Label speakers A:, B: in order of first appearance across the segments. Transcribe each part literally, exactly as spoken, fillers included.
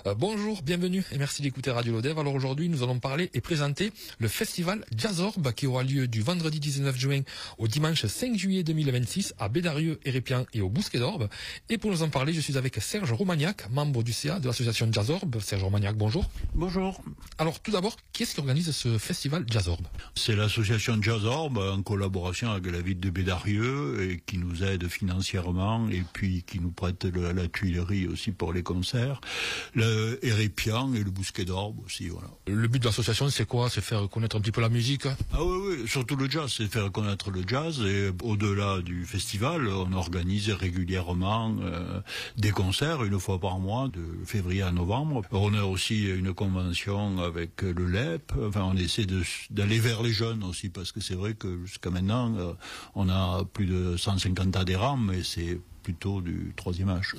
A: Euh, bonjour, bienvenue et merci d'écouter Radio Lodève. Alors aujourd'hui, nous allons parler et présenter le festival Jazzorb qui aura lieu du vendredi dix-neuf juin au dimanche cinq juillet deux mille vingt-six à Bédarieux, Hérépian et au Bousquet d'Orbe. Et pour nous en parler, je suis avec Serge Romagnac, membre du C A de l'association Jazzorb. Serge Romagnac, bonjour.
B: Bonjour.
A: Alors tout d'abord, qui est-ce qui organise ce festival Jazzorb?
B: C'est l'association Jazzorb en collaboration avec la ville de Bédarieux et qui nous aide financièrement et puis qui nous prête le, la Tuilerie aussi pour les concerts. Le Hérépian et le Bousquet d'Orbe aussi, voilà.
A: Le but de l'association, c'est quoi? C'est faire connaître un petit peu la musique?
B: Ah oui, oui, surtout le jazz, c'est faire connaître le jazz. Et au-delà du festival, on organise régulièrement euh, des concerts, une fois par mois, de février à novembre. On a aussi une convention avec le L E P. Enfin, on essaie de, d'aller vers les jeunes aussi, parce que c'est vrai que jusqu'à maintenant, euh, on a plus de cent cinquante adhérents, mais c'est plutôt du troisième âge.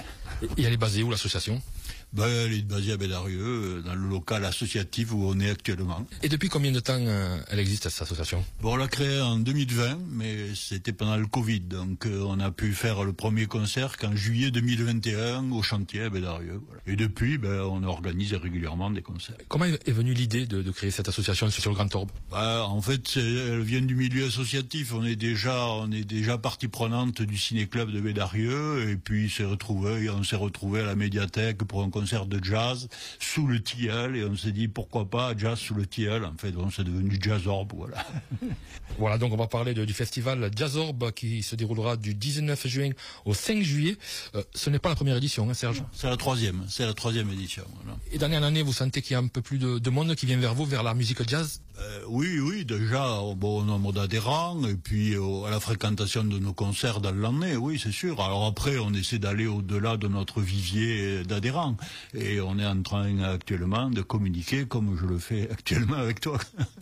A: Et elle est basée où, l'association?
B: Ben, elle est basée à Bédarieux, dans le local associatif où on est actuellement.
A: Et depuis combien de temps euh, elle existe, cette association?
B: Bon, on l'a créée en deux mille vingt, mais c'était pendant le Covid, donc euh, on a pu faire le premier concert qu'en juillet deux mille vingt et un au chantier à Bédarieux. Voilà. Et depuis, ben, on organise régulièrement des concerts.
A: Comment est venue l'idée de, de créer cette association sur le Grand Orbe?
B: Ben, en fait, elle vient du milieu associatif. On est déjà, on est déjà partie prenante du ciné-club de Bédarieux, et puis s'est retrouvé, on s'est retrouvé à la médiathèque pour un concert de jazz sous le tilleul, et on s'est dit pourquoi pas jazz sous le tilleul. En fait, bon, c'est devenu Jazzorb, voilà.
A: Voilà, donc on va parler de, du festival Jazzorb qui se déroulera du dix-neuf juin au cinq juillet. Euh, ce n'est pas la première édition, hein, Serge?
B: C'est la troisième, c'est la troisième édition. Voilà.
A: Et d'année en année, vous sentez qu'il y a un peu plus de, de monde qui vient vers vous, vers la musique jazz?
B: Euh, oui, oui, déjà au bon nombre d'adhérents, et puis au, à la fréquentation de nos concerts dans l'année, oui, c'est sûr. Alors après, on essaie d'aller au-delà de notre vivier d'adhérents, et on est en train actuellement de communiquer comme je le fais actuellement avec toi.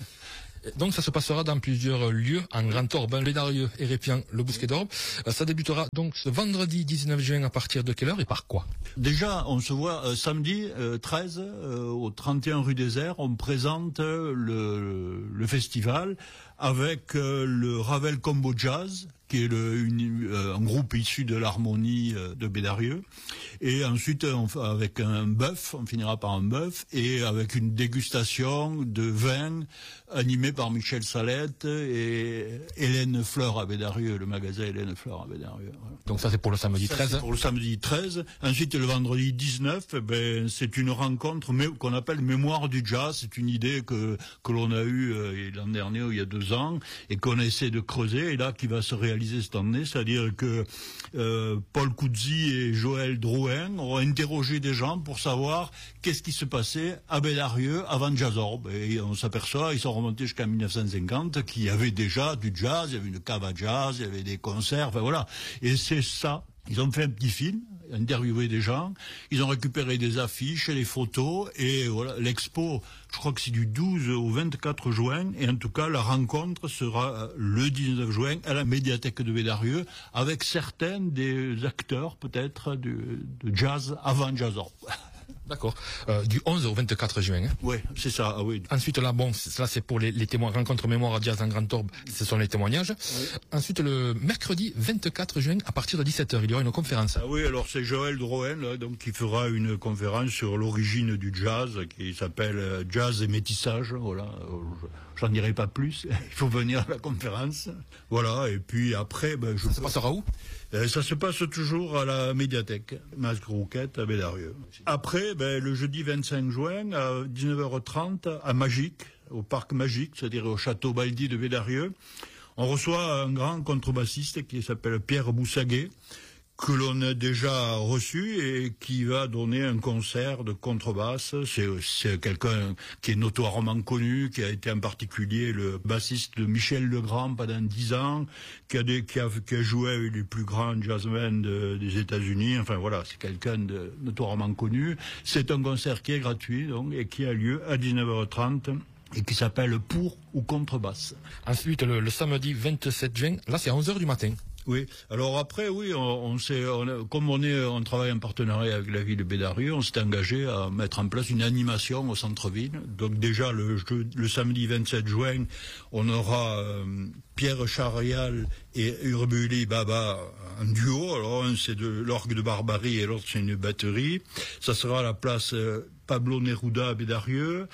A: Donc ça se passera dans plusieurs lieux en Grand Orbe, Bédarieux, Hérépian, le Bousquet d'Orbe. Euh, ça débutera donc ce vendredi dix-neuf juin à partir de quelle heure et par quoi?
B: Déjà, on se voit euh, samedi euh, treize euh, au trente et un rue des Airs. On présente euh, le, le festival avec euh, le Ravel Combo Jazz, qui est le, une, euh, un groupe issu de l'harmonie euh, de Bédarieux. Et ensuite, on, avec un bœuf, on finira par un bœuf, et avec une dégustation de vin animée par Michel Salette et Hélène Fleur à Bédarieux, le magasin Hélène Fleur à Bédarieux. Voilà.
A: Donc ça c'est pour le samedi treize.
B: Ça, c'est pour le samedi treize. Ensuite, le vendredi dix-neuf, ben, c'est une rencontre mais, qu'on appelle Mémoire du Jazz. C'est une idée que, que l'on a eue euh, l'an dernier, il y a deux ans, et qu'on essaie de creuser, et là, qui va se réaliser cette année, c'est-à-dire que euh, Paul Couzzi et Joël Drouin ont interrogé des gens pour savoir qu'est-ce qui se passait à Bédarieux avant Jazzorb. Et on s'aperçoit, ils sont remontés jusqu'à mille neuf cent cinquante, qu'il y avait déjà du jazz, il y avait une cave à jazz, il y avait des concerts, enfin voilà. Et c'est ça. Ils ont fait un petit film, interviewé des gens, ils ont récupéré des affiches, des photos, et voilà, l'expo, je crois que c'est du douze au vingt-quatre juin, et en tout cas, la rencontre sera le dix-neuf juin à la médiathèque de Bédarieux, avec certains des acteurs, peut-être, de, de jazz avant Jazzorb.
A: D'accord. Euh, du onze au vingt-quatre juin. Hein.
B: Oui, c'est ça, ah oui.
A: Ensuite, là, bon, là, c'est pour les, les témoins, rencontres mémoire jazz en Grand Orbe, ce sont les témoignages. Oui. Ensuite, le mercredi vingt-quatre juin, à partir de dix-sept heures, il y aura une conférence.
B: Ah oui, alors c'est Joël Drouin, là, donc, qui fera une conférence sur l'origine du jazz, qui s'appelle Jazz et métissage, voilà. J'en dirai pas plus, il faut venir à la conférence. Voilà, et puis après, ben, je...
A: Ça se passera où?
B: Euh, ça se passe toujours à la médiathèque, Masque Rouquette, à Bédarieux. Après, ben, le jeudi vingt-cinq juin, à dix-neuf heures trente, à Magique, au parc Magique, c'est-à-dire au château Baldi de Bédarieux, on reçoit un grand contrebassiste qui s'appelle Pierre Boussaguet, que l'on a déjà reçu et qui va donner un concert de contrebasse. C'est, c'est quelqu'un qui est notoirement connu, qui a été en particulier le bassiste de Michel Legrand pendant dix ans, qui a, des, qui a, qui a joué avec les plus grands jazzmen de, des États-Unis. Enfin voilà, c'est quelqu'un de notoirement connu. C'est un concert qui est gratuit donc, et qui a lieu à dix-neuf heures trente. Et qui s'appelle Pour ou Contrebasse.
A: Ensuite, le, le samedi vingt-sept juin, là c'est à onze heures du matin.
B: Oui. Alors après, oui, on, on s'est, on, comme on est, on travaille en partenariat avec la ville de Bédarieux, on s'est engagé à mettre en place une animation au centre-ville. Donc déjà le, le samedi vingt-sept juin, on aura euh, Pierre Charial et Urbuli Baba en duo. Alors un c'est de l'orgue de Barbarie et l'autre c'est une batterie. Ça sera à la place euh, Pablo Neruda à Bédarieux.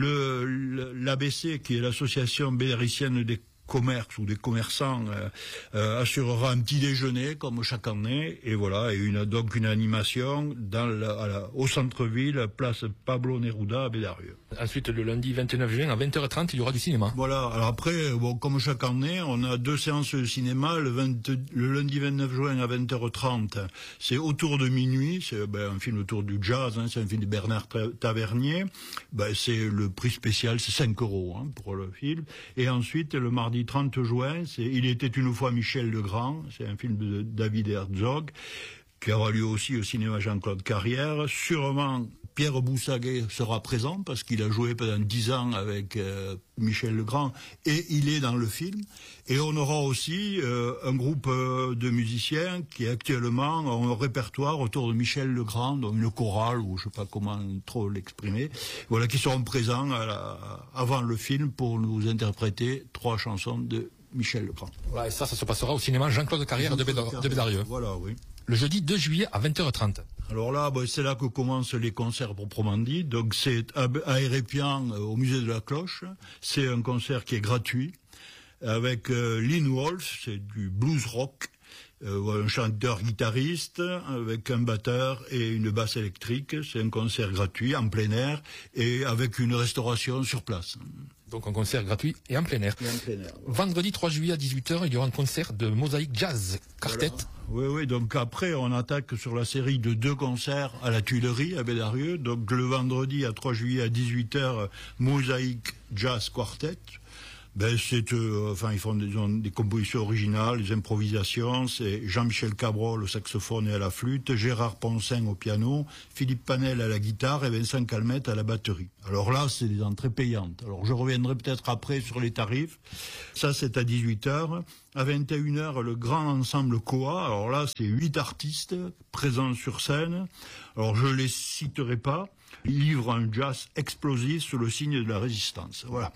B: Le, l'A B C, qui est l'association bédaricienne des commerce ou des commerçants euh, euh, assurera un petit déjeuner comme chaque année et voilà et une donc une animation dans la, à la, au centre-ville, place Pablo Neruda à Bédarieux.
A: Ensuite le lundi vingt-neuf juin à vingt heures trente il y aura du cinéma.
B: Voilà, alors après bon comme chaque année on a deux séances de cinéma le, vingt, le lundi vingt-neuf juin à vingt heures trente c'est Autour de minuit, c'est ben, un film autour du jazz, hein, c'est un film de Bernard Tavernier, ben, c'est le prix spécial, c'est cinq euros hein, pour le film et ensuite le mardi trente juin, c'est Il était une fois Michel Legrand, c'est un film de David Herzog, qui aura lieu aussi au cinéma Jean-Claude Carrière. Sûrement, Pierre Boussaguet sera présent, parce qu'il a joué pendant dix ans avec euh, Michel Legrand, et il est dans le film. Et on aura aussi euh, un groupe euh, de musiciens qui actuellement ont un répertoire autour de Michel Legrand, donc une chorale, ou je ne sais pas comment trop l'exprimer, voilà, qui seront présents à la, avant le film pour nous interpréter trois chansons de Michel Legrand.
A: Voilà, et ça, ça se passera au cinéma Jean-Claude Carrière de, Bédar de Bédarieux.
B: Voilà, oui.
A: Le jeudi deux juillet à vingt heures trente.
B: Alors là, bah, c'est là que commencent les concerts proprement dit. Donc c'est à, à Hérépian, euh, au musée de la Cloche. C'est un concert qui est gratuit, avec euh, Lynn Wolf, c'est du blues rock, euh, un chanteur-guitariste, avec un batteur et une basse électrique. C'est un concert gratuit, en plein air, et avec une restauration sur place.
A: Donc un concert gratuit et en plein air.
B: Et en plein air.
A: Vendredi trois juillet à dix-huit heures, il y aura un concert de Mosaïque Jazz Quartet.
B: Voilà. Oui, oui, donc après on attaque sur la série de deux concerts à la Tuilerie, à Bédarieux. Donc le vendredi à trois juillet à dix-huit heures, Mosaïque Jazz Quartet. Ben c'est, euh, enfin ils font des, des compositions originales, des improvisations. C'est Jean-Michel Cabrol au saxophone et à la flûte, Gérard Poncin au piano, Philippe Panel à la guitare et Vincent Calmette à la batterie. Alors là, c'est des entrées payantes. Alors je reviendrai peut-être après sur les tarifs. Ça c'est à dix-huit heures. À vingt et une heures, le grand ensemble Coa. Alors là, c'est huit artistes présents sur scène. Alors je les citerai pas. Ils livrent un jazz explosif sous le signe de la résistance. Voilà.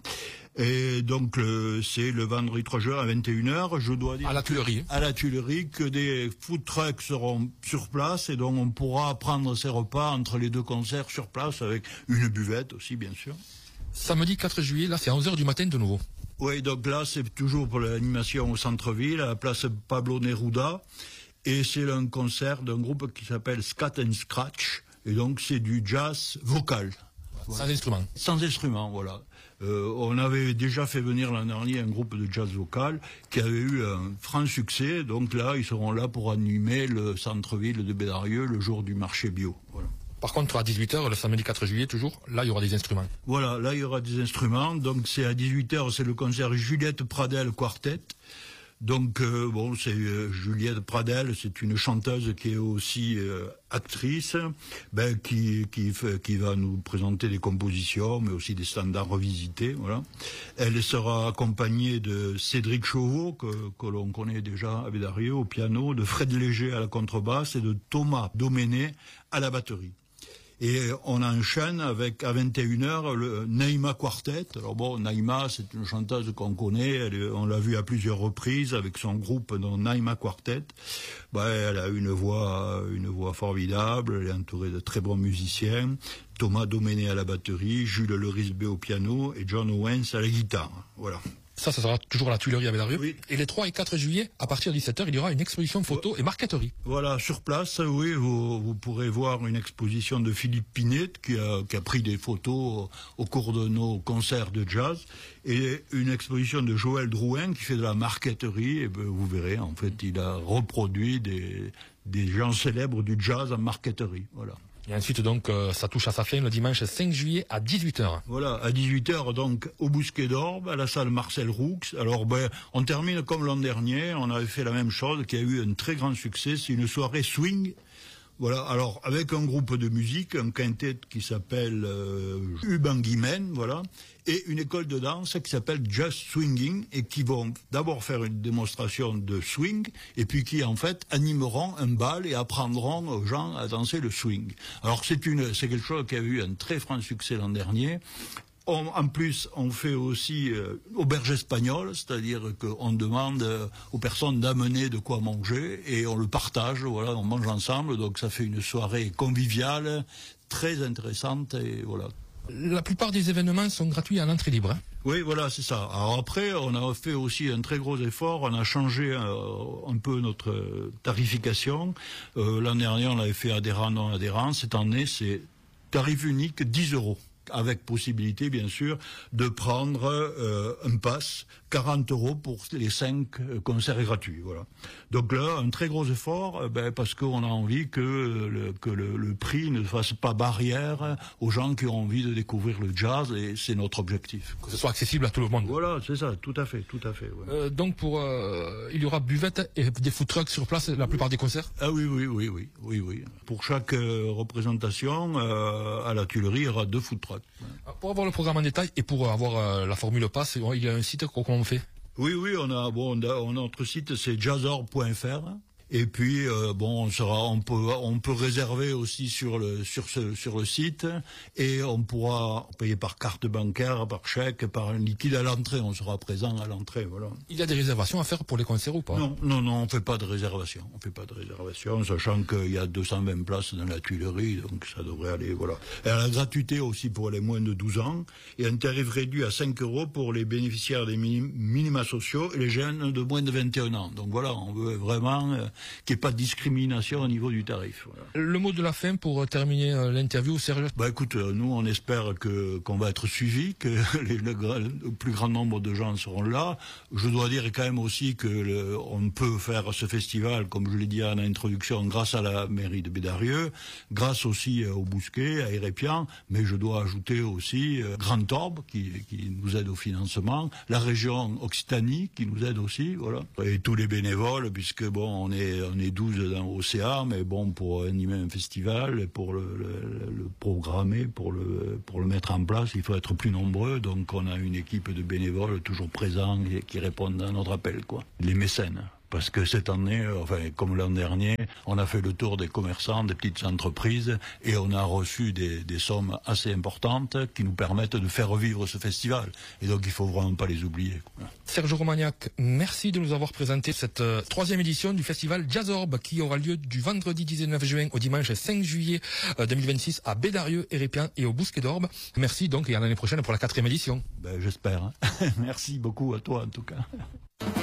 B: Et donc le, c'est le vendredi trois juin à vingt et une heures. Je dois dire
A: à la Tuilerie.
B: À la Tuilerie que des food trucks seront sur place et donc on pourra prendre ses repas entre les deux concerts sur place avec une buvette aussi bien sûr.
A: Samedi quatre juillet, là c'est à onze heures du matin de nouveau.
B: Oui, donc là c'est toujours pour l'animation au centre-ville, à la place Pablo Neruda. Et c'est un concert d'un groupe qui s'appelle Scat and Scratch. Et donc c'est du jazz vocal.
A: Sans instrument.
B: Sans instrument, voilà. Euh, on avait déjà fait venir l'an dernier un groupe de jazz vocal qui avait eu un franc succès. Donc là, ils seront là pour animer le centre-ville de Bédarieux le jour du marché bio. Voilà.
A: Par contre, à dix-huit heures, le samedi quatre juillet, toujours, là, il y aura des instruments.
B: Voilà, là, il y aura des instruments. Donc c'est à dix-huit heures, c'est le concert Juliette Pradel Quartet. Donc euh, bon, c'est euh, Juliette Pradel, c'est une chanteuse qui est aussi euh, actrice, ben, qui qui fait, qui va nous présenter des compositions, mais aussi des standards revisités. Voilà. Elle sera accompagnée de Cédric Chauveau que que l'on connaît déjà à Bédarieux au piano, de Fred Léger à la contrebasse et de Thomas Doméné à la batterie. Et on enchaîne avec, à vingt et une heures, le Naïma Quartet. Alors bon, Naïma, c'est une chanteuse qu'on connaît, elle, on l'a vue à plusieurs reprises avec son groupe dans Naïma Quartet. Ben, elle a une voix, une voix formidable, elle est entourée de très bons musiciens. Thomas Doméné à la batterie, Jules Lerisbé au piano et John Owens à la guitare. Voilà.
A: Ça, ça sera toujours à la Tuilerie à Bédarieux.
B: Oui.
A: Et les trois et quatre juillet, à partir de dix-sept heures, il y aura une exposition photo et marqueterie.
B: Voilà, sur place, oui, vous, vous pourrez voir une exposition de Philippe Pinet qui a, qui a pris des photos au cours de nos concerts de jazz, et une exposition de Joël Drouin qui fait de la marqueterie. Et ben, vous verrez, en fait, il a reproduit des, des gens célèbres du jazz en marqueterie. Voilà.
A: Et ensuite, donc, euh, ça touche à sa fin le dimanche cinq juillet à dix-huit heures.
B: Voilà, à dix-huit heures, donc, au Bousquet d'Orbe, à la salle Marcel Roux. Alors, ben, on termine comme l'an dernier. On avait fait la même chose, qui a eu un très grand succès. C'est une soirée swing Voilà, alors avec un groupe de musique, un quintet qui s'appelle euh, Ubanguimen, voilà, et une école de danse qui s'appelle Just Swinging, et qui vont d'abord faire une démonstration de swing, et puis qui en fait animeront un bal et apprendront aux gens à danser le swing. Alors c'est une, c'est quelque chose qui a eu un très franc succès l'an dernier. On, en plus, on fait aussi euh, auberge espagnole, c'est-à-dire qu'on demande euh, aux personnes d'amener de quoi manger et on le partage, voilà, on mange ensemble, donc ça fait une soirée conviviale, très intéressante et voilà.
A: La plupart des événements sont gratuits à l'entrée libre. Hein.
B: Oui, voilà, c'est ça. Alors après, on a fait aussi un très gros effort, on a changé euh, un peu notre tarification. Euh, l'an dernier, on l'avait fait adhérent, non adhérent. Cette année, c'est tarif unique dix euros. Avec possibilité, bien sûr, de prendre euh, un pass, quarante euros pour les cinq euh, concerts gratuits. Voilà. Donc là, un très gros effort, euh, ben, parce qu'on a envie que, le, que le, le prix ne fasse pas barrière aux gens qui ont envie de découvrir le jazz, et c'est notre objectif.
A: Que ce soit accessible à tout le monde.
B: Voilà, c'est ça, tout à fait, tout à fait. Ouais.
A: Euh, donc pour, euh, il y aura buvette et des food trucks sur place la plupart des concerts.
B: Ah oui, oui, oui, oui, oui, oui. Pour chaque euh, représentation, euh, à la Tuilerie, il y aura deux food trucks.
A: Pour avoir le programme en détail et pour avoir euh, la formule passe, il y a un site, comment on fait?
B: Oui, oui, on a, bon, on a, on a notre site, c'est jazzorb point f r. Et puis euh, bon, on sera, on peut, on peut réserver aussi sur le sur ce sur le site, et on pourra payer par carte bancaire, par chèque, par un liquide à l'entrée. On sera présent à l'entrée, voilà.
A: Il y a des réservations à faire pour les concerts ou pas?
B: Non, non, non, on fait pas de réservation. On fait pas de réservation, sachant qu'il y a deux cent vingt places dans la Tuilerie, donc ça devrait aller, voilà. Et à la gratuité aussi pour les moins de douze ans, et un tarif réduit à cinq euros pour les bénéficiaires des minima sociaux et les jeunes de moins de vingt et un ans. Donc voilà, on veut vraiment euh, qu'il n'y ait pas de discrimination au niveau du tarif. Voilà.
A: Le mot de la fin pour terminer euh, l'interview, Serge?
B: Bah écoute, euh, nous on espère que qu'on va être suivis, que les, le, le plus grand nombre de gens seront là. Je dois dire quand même aussi que le, on peut faire ce festival, comme je l'ai dit en introduction, grâce à la mairie de Bédarieux, grâce aussi euh, au Bousquet, à Hérépian, mais je dois ajouter aussi euh, Grand Orbe qui, qui nous aide au financement, la région Occitanie qui nous aide aussi, voilà, et tous les bénévoles, puisque bon, on est on est douze dans O C A, mais bon, pour animer un festival, pour le, le, le programmer, pour le pour le mettre en place, il faut être plus nombreux, donc on a une équipe de bénévoles toujours présents et qui répondent à notre appel, quoi. Les mécènes. Parce que cette année, enfin, comme l'an dernier, on a fait le tour des commerçants, des petites entreprises, et on a reçu des, des sommes assez importantes qui nous permettent de faire revivre ce festival. Et donc, il faut vraiment pas les oublier.
A: Serge Romagnac, merci de nous avoir présenté cette euh, troisième édition du festival Jazzorb qui aura lieu du vendredi dix-neuf juin au dimanche cinq juillet euh, deux mille vingt-six à Bédarieux, Hérépian et au Bousquet d'Orbe. Merci donc, et à l'année prochaine pour la quatrième édition.
B: Ben, j'espère. Merci beaucoup à toi, en tout cas.